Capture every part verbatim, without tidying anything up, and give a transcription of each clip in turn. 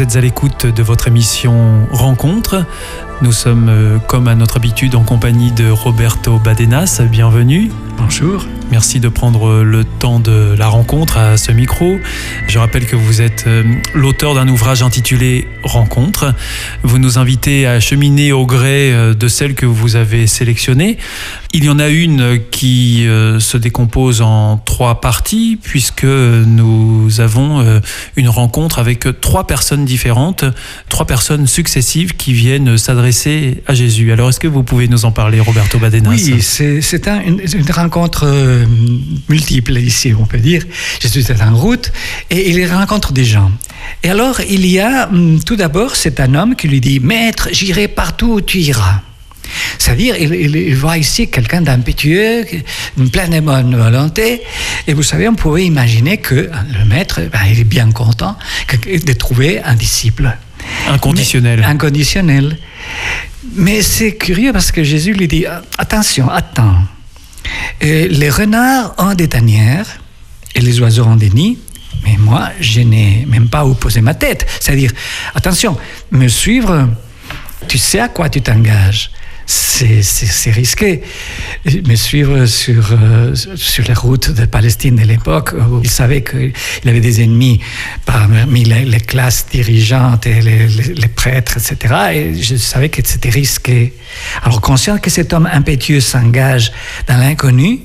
êtes à l'écoute de votre émission Rencontre. Nous sommes, euh, comme à notre habitude, en compagnie de Roberto Badenas. Bienvenue. Bonjour. Merci de prendre le temps de la rencontre à ce micro. Je rappelle que vous êtes euh, l'auteur d'un ouvrage intitulé Rencontre. Vous nous invitez à cheminer au gré euh, de celles que vous avez sélectionnées. Il y en a une qui euh, se décompose en trois parties, puisque nous avons euh, une rencontre avec trois personnes différentes, trois personnes successives qui viennent s'adresser à Jésus. Alors, est-ce que vous pouvez nous en parler, Roberto Badenas? Oui, c'est, c'est un, une, une rencontre euh, multiple ici, on peut dire. Jésus est en route et il rencontre des gens. Et alors, il y a, tout d'abord, c'est un homme qui lui dit « Maître, j'irai partout où tu iras ». C'est-à-dire, il, il, il voit ici quelqu'un d'impétueux, plein de bonne volonté. Et vous savez, on pourrait imaginer que le maître, ben, il est bien content de trouver un disciple. Inconditionnel. Mais, inconditionnel. Mais c'est curieux parce que Jésus lui dit, attention, attends. Euh, les renards ont des tanières et les oiseaux ont des nids. Mais moi, je n'ai même pas où poser ma tête. C'est-à-dire, attention, me suivre, tu sais à quoi tu t'engages. C'est, c'est, c'est risqué. Me suivre sur, euh, sur les routes de Palestine de l'époque, où il savait qu'il avait des ennemis parmi les, les classes dirigeantes et les, les, les prêtres, et cetera. Et je savais que c'était risqué. Alors, conscient que cet homme impétueux s'engage dans l'inconnu,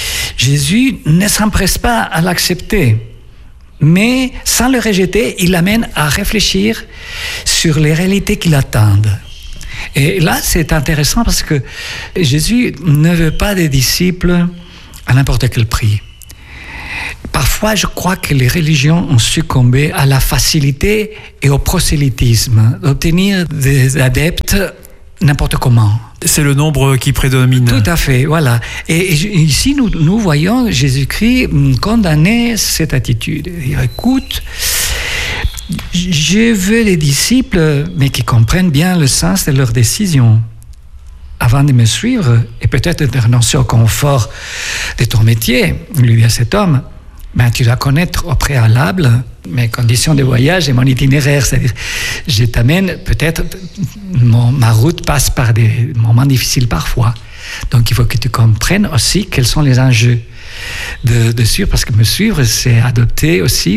Jésus ne s'empresse pas à l'accepter. Mais sans le rejeter, il l'amène à réfléchir sur les réalités qui l'attendent. Et là, c'est intéressant parce que Jésus ne veut pas des disciples à n'importe quel prix. Parfois, je crois que les religions ont succombé à la facilité et au prosélytisme, d'obtenir des adeptes n'importe comment. C'est le nombre qui prédomine. Tout à fait, voilà. Et ici, nous, nous voyons Jésus-Christ condamner cette attitude. Il dit, écoute, je veux des disciples, mais qui comprennent bien le sens de leurs décisions. Avant de me suivre, et peut-être de renoncer au confort de ton métier, il lui dit à cet homme, ben, tu dois connaître au préalable mes conditions de voyage et mon itinéraire. C'est-à-dire, je t'amène, peut-être, mon, ma route passe par des moments difficiles parfois. Donc, il faut que tu comprennes aussi quels sont les enjeux de, de suivre, parce que me suivre, c'est adopter aussi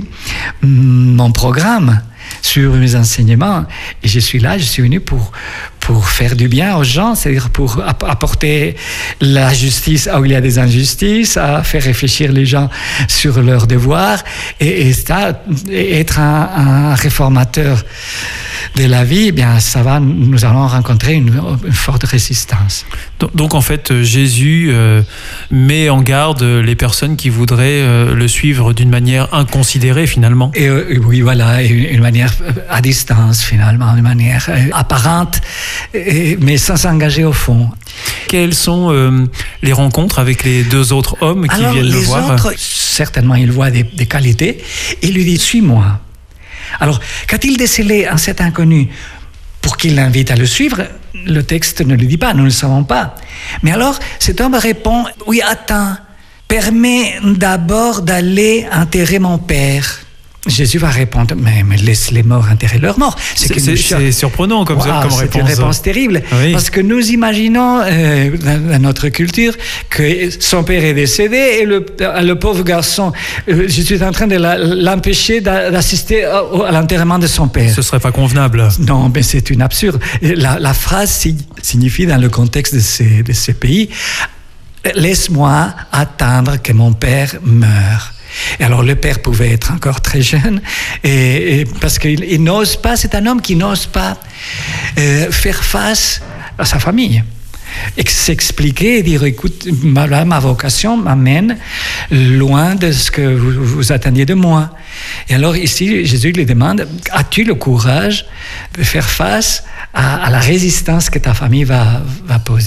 mon programme sur mes enseignements. Et je suis là, je suis venu pour, pour faire du bien aux gens, c'est-à-dire pour apporter la justice là où il y a des injustices, à faire réfléchir les gens sur leurs devoirs, et, et ça, être un, un réformateur de la vie, eh bien, ça va, nous allons rencontrer une, une forte résistance. Donc, donc, en fait, Jésus euh, met en garde les personnes qui voudraient euh, le suivre d'une manière inconsidérée, finalement. Et, euh, oui, voilà, une, une manière à distance, finalement, une manière euh, apparente, et, mais sans s'engager au fond. Quelles sont euh, les rencontres avec les deux autres hommes qui Alors, viennent le voir? Les autres, certainement, ils voient des, des qualités, et il lui dit, suis-moi. Alors, qu'a-t-il décelé en cet inconnu pour qu'il l'invite à le suivre? Le texte ne le dit pas, nous ne le savons pas. Mais alors, cet homme répond, oui, attends, permets d'abord d'aller enterrer mon père. Jésus va répondre, mais, mais laisse les morts enterrer leurs morts. C'est, c'est, c'est, c'est surprenant comme, wow, comme réponse. C'est une réponse terrible. Oui. Parce que nous imaginons, euh, dans, dans notre culture, que son père est décédé et le, le pauvre garçon, euh, je suis en train de la, l'empêcher d'assister à, à l'enterrement de son père. Ce ne serait pas convenable. Non, mais c'est une absurde. La, la phrase signifie, dans le contexte de ces, de ces pays, « Laisse-moi attendre que mon père meure ». Et alors le père pouvait être encore très jeune, et, et parce qu'il il n'ose pas, c'est un homme qui n'ose pas euh, faire face à sa famille. Et s'expliquer et dire, écoute, ma, ma vocation m'amène loin de ce que vous, vous attendiez de moi. Et alors ici, Jésus lui demande, as-tu le courage de faire face à, à la résistance que ta famille va, va poser?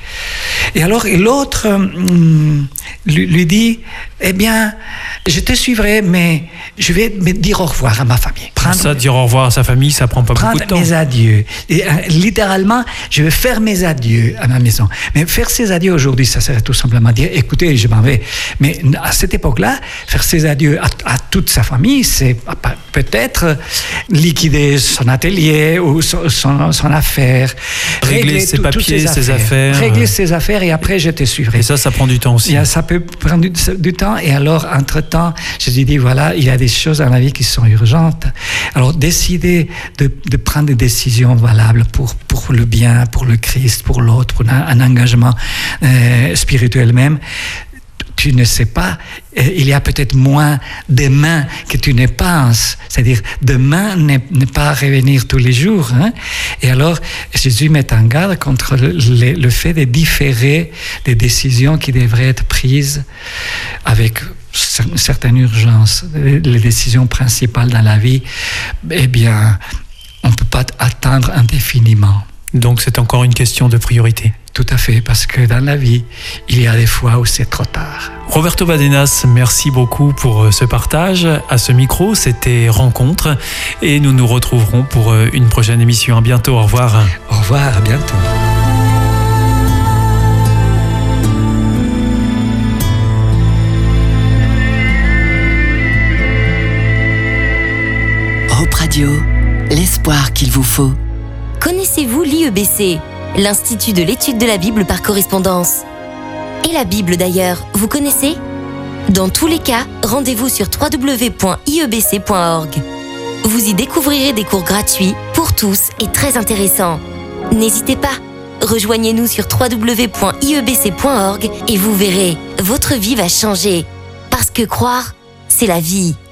Et alors, et l'autre hum, lui, lui dit, eh bien, je te suivrai, mais je vais me dire au revoir à ma famille. Prendre, ça, dire au revoir à sa famille, ça prend pas beaucoup de temps. Prendre mes adieux. Et, euh, littéralement, je vais faire mes adieux à ma maison. Mais faire ses adieux aujourd'hui, ça serait tout simplement dire, écoutez, je m'en vais. Mais à cette époque-là, faire ses adieux à, à toute sa famille, c'est peut-être liquider son atelier ou son, son, son affaire. Régler, régler ses tout, papiers, ses affaires. ses affaires. Régler ses affaires et après, je te suivrai. Et ça, ça prend du temps aussi. Et ça peut prendre du, du temps. Et alors, entre-temps, je lui dis, voilà, il y a des choses dans la vie qui sont urgentes. Alors, décider de, de prendre des décisions valables pour, pour le bien, pour le Christ, pour l'autre, pour un, un engagement euh, spirituel même. Tu ne sais pas, il y a peut-être moins demain que tu ne penses. C'est-à-dire, demain n'est, n'est pas revenir tous les jours. Hein? Et alors, Jésus met en garde contre le, le, le fait de différer des décisions qui devraient être prises avec une certaine urgence. Les décisions principales dans la vie, eh bien, on ne peut pas attendre indéfiniment. Donc, c'est encore une question de priorité. Tout à fait, parce que dans la vie, il y a des fois où c'est trop tard. Roberto Badenas, merci beaucoup pour ce partage. À ce micro, c'était Rencontre et nous nous retrouverons pour une prochaine émission. À bientôt, au revoir. Au revoir, à bientôt. Hope Radio, l'espoir qu'il vous faut. Connaissez-vous l'I E B C, l'Institut de l'étude de la Bible par correspondance? Et la Bible d'ailleurs, vous connaissez? Dans tous les cas, rendez-vous sur w w w point i e b c point org. Vous y découvrirez des cours gratuits pour tous et très intéressants. N'hésitez pas, rejoignez-nous sur w w w point i e b c point org et vous verrez, votre vie va changer. Parce que croire, c'est la vie.